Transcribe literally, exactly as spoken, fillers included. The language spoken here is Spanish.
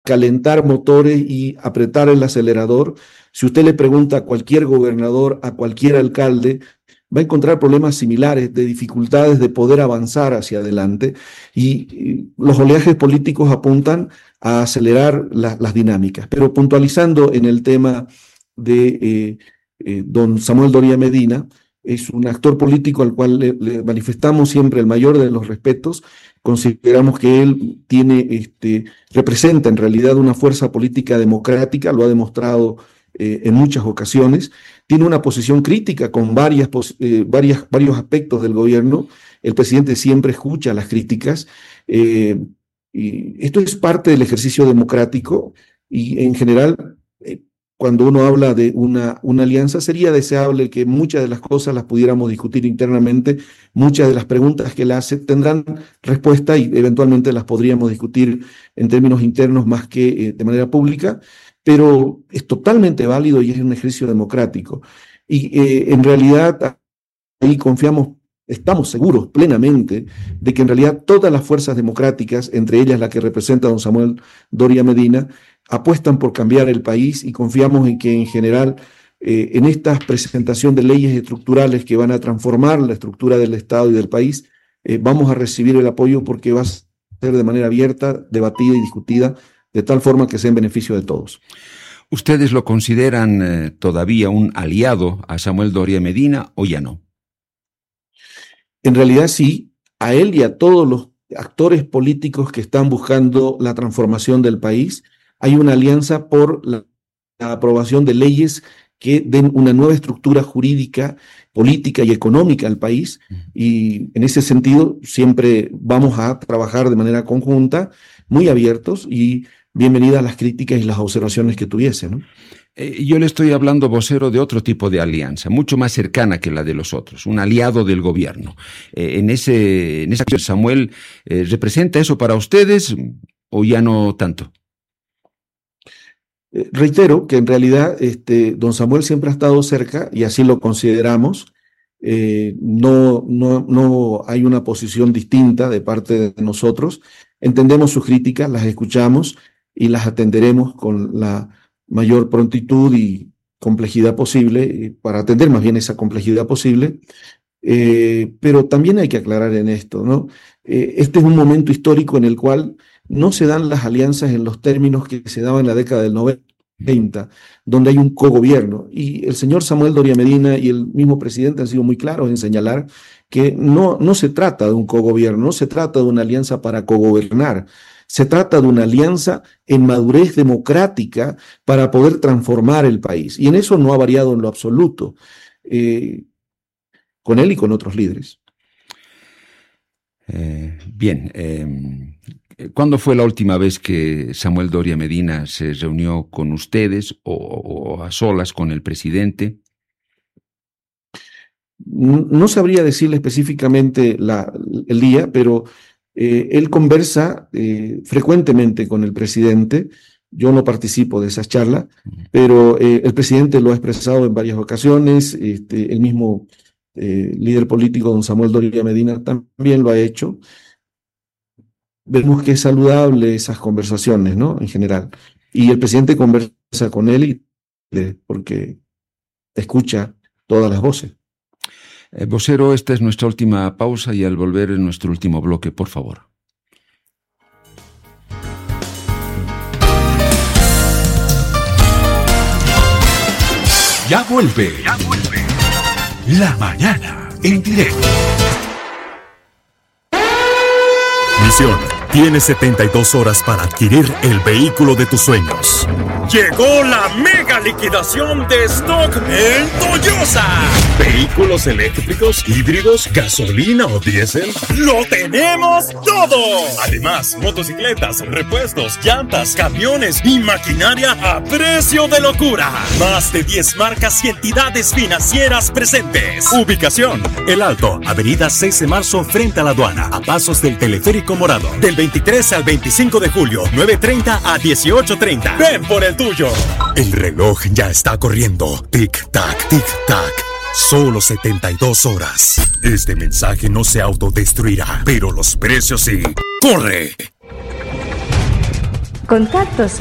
calentar motores y apretar el acelerador. Si usted le pregunta a cualquier gobernador, a cualquier alcalde, va a encontrar problemas similares de dificultades de poder avanzar hacia adelante, y, y los oleajes políticos apuntan a acelerar la, las dinámicas. Pero puntualizando en el tema de eh, eh, don Samuel Doria Medina, es un actor político al cual le, le manifestamos siempre el mayor de los respetos. Consideramos que él tiene, este, representa en realidad una fuerza política democrática, lo ha demostrado eh, en muchas ocasiones. Tiene una posición crítica con varias, eh, varias, varios aspectos del gobierno. El presidente siempre escucha las críticas. Eh, y esto es parte del ejercicio democrático, y en general, eh, cuando uno habla de una, una alianza, sería deseable que muchas de las cosas las pudiéramos discutir internamente. Muchas de las preguntas que él hace tendrán respuesta y eventualmente las podríamos discutir en términos internos más que eh, de manera pública, pero es totalmente válido y es un ejercicio democrático. Y eh, en realidad ahí confiamos, estamos seguros plenamente de que en realidad todas las fuerzas democráticas, entre ellas la que representa don Samuel Doria Medina, apuestan por cambiar el país, y confiamos en que en general eh, en esta presentación de leyes estructurales que van a transformar la estructura del Estado y del país, eh, vamos a recibir el apoyo, porque va a ser de manera abierta, debatida y discutida, de tal forma que sea en beneficio de todos. ¿Ustedes lo consideran eh, todavía un aliado a Samuel Doria Medina o ya no? En realidad sí, a él y a todos los actores políticos que están buscando la transformación del país. Hay una alianza por la, la aprobación de leyes que den una nueva estructura jurídica, política y económica al país, y en ese sentido siempre vamos a trabajar de manera conjunta, muy abiertos, y bienvenidas las críticas y las observaciones que tuviese, ¿no? Eh, yo le estoy hablando, vocero, de otro tipo de alianza, mucho más cercana que la de los otros, un aliado del gobierno. Eh, en ese, en esa acción, Samuel, eh, ¿representa eso para ustedes o ya no tanto? Eh, reitero que en realidad este, don Samuel siempre ha estado cerca, y así lo consideramos. Eh, no, no, no hay una posición distinta de parte de nosotros. Entendemos sus críticas, las escuchamos y las atenderemos con la mayor prontitud y complejidad posible, eh, para atender más bien esa complejidad posible. Eh, pero también hay que aclarar en esto, ¿no? Eh, este es un momento histórico en el cual no se dan las alianzas en los términos que se daban en la década del noventa, donde hay un cogobierno. Y el señor Samuel Doria Medina y el mismo presidente han sido muy claros en señalar que no, no se trata de un cogobierno, no se trata de una alianza para cogobernar. Se trata de una alianza en madurez democrática para poder transformar el país. Y en eso no ha variado en lo absoluto, eh, con él y con otros líderes. Eh, bien, eh, ¿cuándo fue la última vez que Samuel Doria Medina se reunió con ustedes o, o a solas con el presidente? No, no sabría decirle específicamente la, el día, pero Eh, él conversa eh, frecuentemente con el presidente. Yo no participo de esas charlas, pero eh, el presidente lo ha expresado en varias ocasiones. Este, el mismo eh, líder político, don Samuel Doria Medina, también lo ha hecho. Vemos que es saludable esas conversaciones, ¿no? En general. Y el presidente conversa con él y, eh, porque escucha todas las voces. Eh, vocero, esta es nuestra última pausa y al volver en nuestro último bloque, por favor. Ya vuelve, ya vuelve. La mañana en directo. Misión: tienes setenta y dos horas para adquirir el vehículo de tus sueños. Llegó la mega liquidación de stock en Toyosa. Vehículos eléctricos, híbridos, gasolina o diésel. ¡Lo tenemos todo! Además, motocicletas, repuestos, llantas, camiones y maquinaria a precio de locura. Más de diez marcas y entidades financieras presentes. Ubicación: El Alto, avenida seis de marzo frente a la aduana, a pasos del teleférico morado. Del veintitrés al veinticinco de julio, nueve treinta a dieciocho treinta. Ven por el tuyo. El reloj ya está corriendo. Tic-tac, tic-tac. Solo setenta y dos horas. Este mensaje no se autodestruirá, pero los precios sí. ¡Corre! Contactos